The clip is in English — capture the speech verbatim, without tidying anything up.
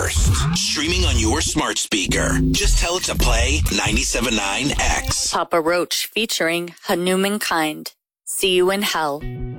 first. Streaming on your smart speaker. Just tell it to play ninety-seven point nine X. Papa Roach featuring Hanuman Kind. See You in Hell.